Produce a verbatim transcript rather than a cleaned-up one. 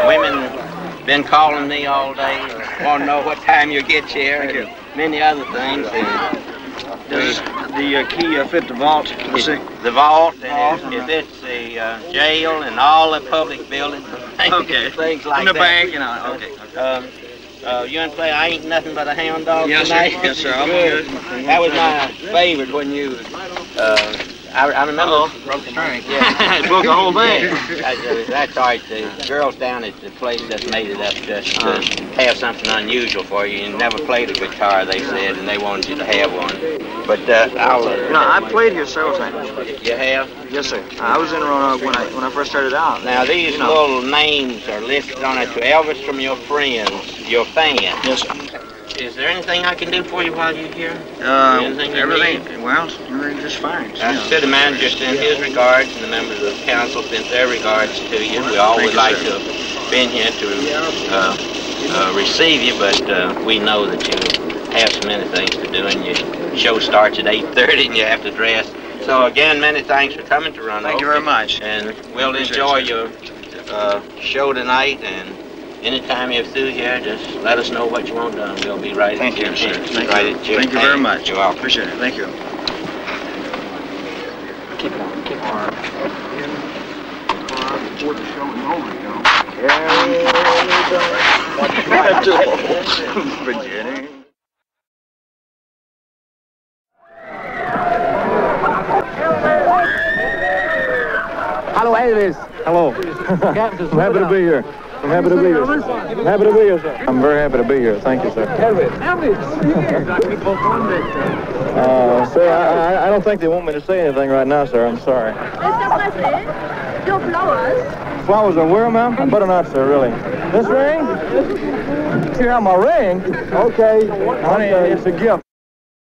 women been calling me all day, want to know what time you get here, Thank and you. many other things. And Does the uh, key uh, fit the vault? Let's see. the vault, Vault, and if it's the uh, jail and all the public buildings, Okay. things like In the that. bank, you know. Okay. okay. Um, uh, you and play I Ain't Nothing But a Hound Dog Yes, sir. tonight? Yes, sir. I'll be Good. good. That was my favorite when you, uh, I, I remember. Uh-oh, broke the string. Yeah. Broke the whole thing. That's, uh, that's all right. The girls down at the place just made it up just to have something unusual for you. You never played a guitar, they said, and they wanted you to have one. But uh, I'll... Uh, You know, I played here several times. You have? Yes, sir. I was in Roanoke when I when I first started out. Now, these You know. little names are listed on it to Elvis from your friends, your fans. Yes, sir. Is there anything I can do for you while you're here? Uh, Anything you everything, need? well, everything's just fine. Our city manager sent his regards, and the members of the council sent their regards to you. We all would like to have been here to uh, uh, receive you, but uh, we know that you have so many things to do, and your show starts at eight thirty, and you have to dress. So again, many thanks for coming to Roanoke. Thank you very much. And we'll enjoy your uh, show tonight, and anytime you're through here, just let us know what you want done. We'll be right Thank at you, your sir. hand. Thank right you. at your Thank you hand. very much. You're welcome. Appreciate it. Thank you. Keep it on, keep it on. Before the show is over, you know. Virginia. Hello, Elvis. Hello. I'm happy to be here. I'm happy to be here. I'm happy to be here, sir. I'm very happy to be here. Thank you, sir. Elvis. Elvis, over here. Uh, sir, I, I, I don't think they want me to say anything right now, sir. I'm sorry. Mister Presley, your flowers. Flowers are where, ma'am? I better not, sir, really. This ring? You have my ring? Okay. Honey, it's a gift.